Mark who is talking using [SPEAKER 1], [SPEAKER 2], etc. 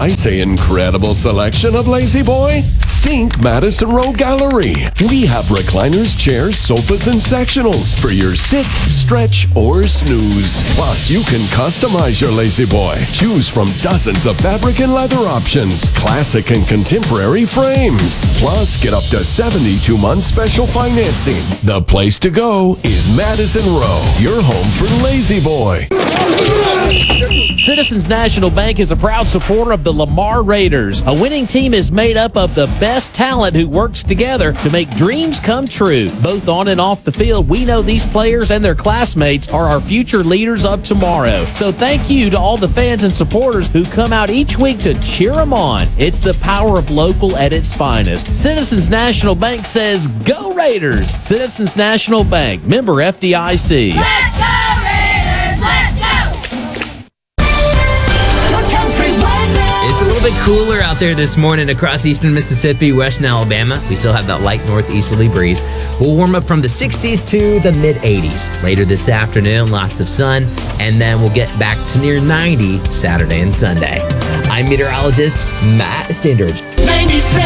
[SPEAKER 1] I say incredible selection of Lazy Boy? Think Madison Row Gallery. We have recliners, chairs, sofas, and sectionals for your sit, stretch, or snooze. Plus, you can customize your Lazy Boy. Choose from dozens of fabric and leather options, classic and contemporary frames. Plus, get up to 72-month special financing. The place to go is Madison Row, your home for Lazy Boy.
[SPEAKER 2] Citizens National Bank is a proud supporter of the Lamar Raiders. A winning team is made up of the best talent who works together to make dreams come true. Both on and off the field, we know these players and their classmates are our future leaders of tomorrow. So thank you to all the fans and supporters who come out each week to cheer them on. It's the power of local at its finest. Citizens National Bank says, go Raiders! Citizens National Bank, member FDIC.
[SPEAKER 3] Let's go, Raiders! Let's go!
[SPEAKER 4] It's a little bit cooler out there this morning across eastern Mississippi, western Alabama. We still have that light northeasterly breeze. We'll warm up from the 60s to the mid-80s. Later this afternoon, lots of sun, and then we'll get back to near 90 Saturday and Sunday. I'm meteorologist Matt Stindridge.
[SPEAKER 3] 97.